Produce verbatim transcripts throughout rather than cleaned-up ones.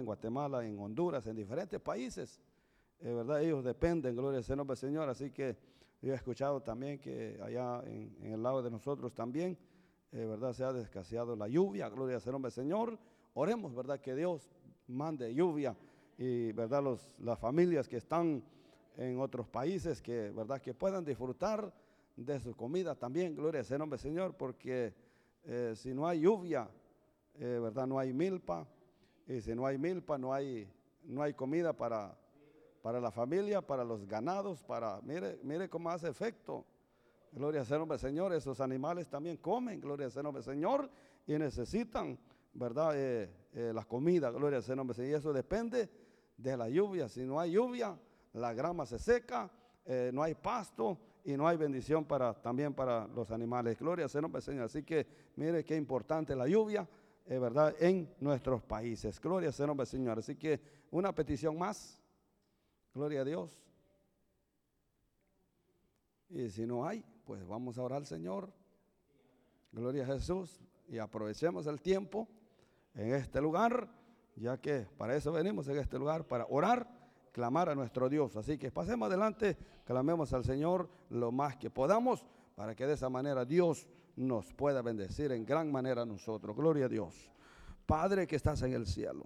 en Guatemala, en Honduras, en diferentes países, eh, ¿verdad? Ellos dependen, gloria al nombre del Señor. Así que yo he escuchado también que allá en, en el lado de nosotros también, eh, ¿verdad? Se ha escaseado la lluvia, gloria al nombre del Señor. Oremos, ¿verdad? Que Dios mande lluvia y, ¿verdad? Los, las familias que están en otros países, que, ¿verdad? Que puedan disfrutar de su comida también, gloria al nombre del Señor, porque eh, si no hay lluvia, eh, ¿verdad? No hay milpa, y si no hay milpa, no hay, no hay comida para, para la familia, para los ganados, para, mire, mire cómo hace efecto, gloria al nombre del Señor. Esos animales también comen, gloria al nombre del Señor, y necesitan, ¿verdad? Eh, eh, la comida, gloria al nombre del Señor, y eso depende de la lluvia. Si no hay lluvia, la grama se seca, eh, no hay pasto y no hay bendición para, también para los animales, gloria al nombre del Señor. Así que mire qué importante la lluvia, eh, ¿verdad? En nuestros países, gloria al nombre del Señor. Así que una petición más, gloria a Dios. Y si no hay, pues vamos a orar al Señor, gloria a Jesús, y aprovechemos el tiempo en este lugar, ya que para eso venimos en este lugar, para orar, clamar a nuestro Dios. Así que pasemos adelante, clamemos al Señor lo más que podamos, para que de esa manera Dios nos pueda bendecir en gran manera a nosotros. Gloria a Dios. Padre que estás en el cielo,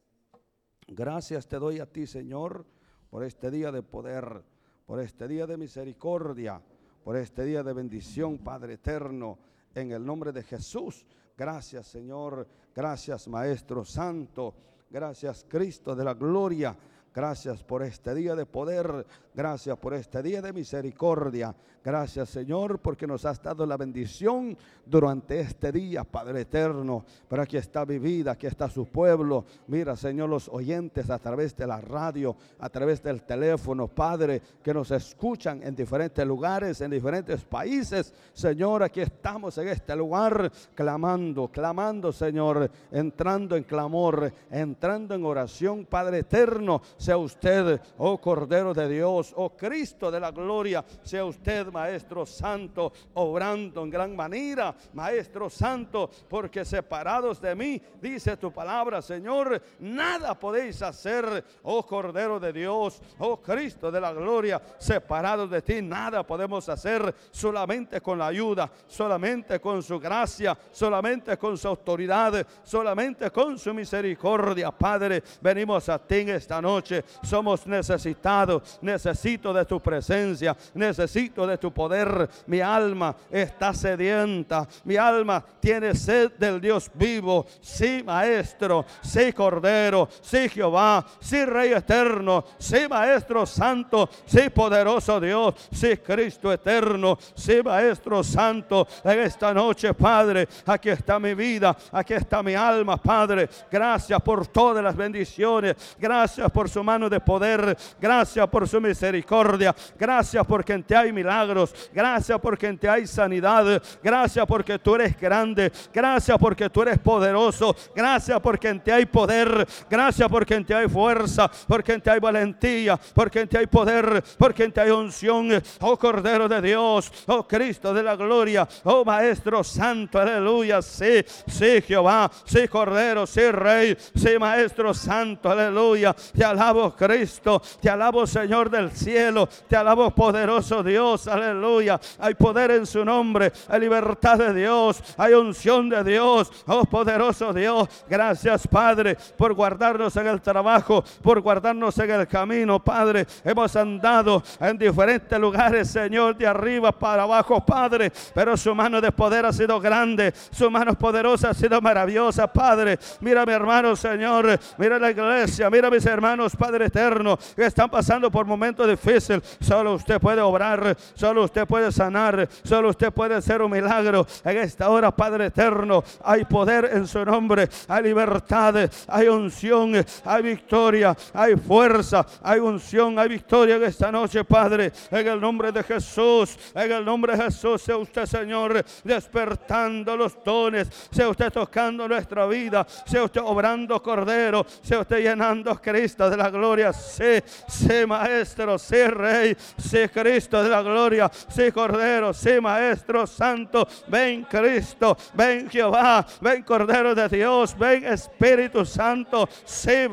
gracias te doy a ti, Señor, por este día de poder, por este día de misericordia, por este día de bendición, Padre eterno, en el nombre de Jesús. Gracias, Señor, gracias, Maestro Santo, gracias, Cristo de la gloria. Gracias por este día de poder, gracias por este día de misericordia. Gracias, Señor, porque nos has dado la bendición durante este día, Padre eterno. Pero aquí está mi vida, aquí está su pueblo. Mira, Señor, los oyentes a través de la radio, a través del teléfono, Padre, que nos escuchan en diferentes lugares, en diferentes países. Señor, aquí estamos en este lugar clamando, clamando, Señor, entrando en clamor, entrando en oración, Padre eterno. Sea usted, oh Cordero de Dios, oh Cristo de la gloria, sea usted, Maestro Santo, obrando en gran manera, Maestro Santo, porque separados de mí, dice tu palabra, Señor, nada podéis hacer, oh Cordero de Dios, oh Cristo de la gloria, separados de ti, nada podemos hacer, solamente con la ayuda, solamente con su gracia, solamente con su autoridad, solamente con su misericordia. Padre, venimos a ti en esta noche. Somos necesitados, necesito de tu presencia, necesito de tu poder. Mi alma está sedienta, mi alma tiene sed del Dios vivo. Sí, Maestro, sí, Cordero, sí, Jehová, sí, Rey eterno, sí, Maestro Santo, sí, poderoso Dios, sí, Cristo eterno, sí, Maestro Santo. En esta noche, Padre, aquí está mi vida, aquí está mi alma, Padre. Gracias por todas las bendiciones, gracias por su mano de poder, gracias por su misericordia, gracias porque en ti hay milagros, gracias porque en ti hay sanidad, gracias porque tú eres grande, gracias porque tú eres poderoso, gracias porque en ti hay poder, gracias porque en ti hay fuerza, porque en ti hay valentía, porque en ti hay poder, porque en ti hay unción, oh Cordero de Dios, oh Cristo de la gloria, oh Maestro Santo, aleluya. Sí, sí, Jehová, sí, Cordero, sí, Rey, sí, Maestro Santo, aleluya. Te alabo, Cristo, te alabo, Señor del cielo, te alabo, poderoso Dios, aleluya. Hay poder en su nombre, hay libertad de Dios, hay unción de Dios, oh poderoso Dios. Gracias, Padre, por guardarnos en el trabajo, por guardarnos en el camino, Padre. Hemos andado en diferentes lugares, Señor, de arriba para abajo, Padre, pero su mano de poder ha sido grande, su mano poderosa ha sido maravillosa, Padre. Mira mi hermano, Señor, mira la iglesia, mira mis hermanos, Padre eterno, que están pasando por momentos difíciles. Solo usted puede obrar, solo usted puede sanar, solo usted puede hacer un milagro. En esta hora, Padre eterno, hay poder en su nombre, hay libertad, hay unción, hay victoria, hay fuerza, hay unción, hay victoria en esta noche, Padre, en el nombre de Jesús, en el nombre de Jesús. Sea usted, Señor, despertando los dones, sea usted tocando nuestra vida, sea usted obrando, Cordero, sea usted llenando, Cristo de la gloria. Sí, sí, Maestro, sí, Rey, sí, Cristo de la gloria, sí, Cordero, sí, Maestro Santo. Ven, Cristo, ven, Jehová, ven, Cordero de Dios, ven, Espíritu Santo. Sí,